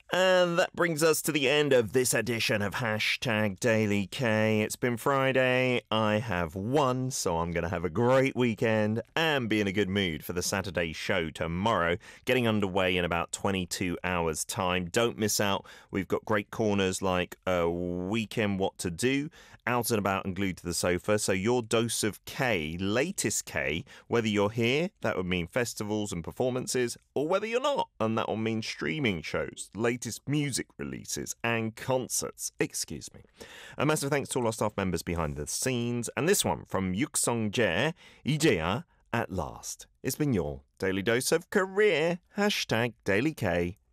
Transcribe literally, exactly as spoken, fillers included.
And that brings us to the end of this edition of Hashtag Daily K. It's been Friday. I have won, so I'm going to have a great weekend and be in a good mood for the Saturday show tomorrow, getting underway in about twenty-two hours' time. Don't miss out. We've got great corners like a weekend what to do, out and about and glued to the sofa. So your dose of K, latest K, whether you're here, that would mean festivals and performances, or whether you're not, and that will mean streaming shows, latest music releases and concerts. Excuse me. A massive thanks to all our staff members behind the scenes. And this one from Yuksong Jae, 이제야 at last. It's been your daily dose of career. Hashtag Daily K.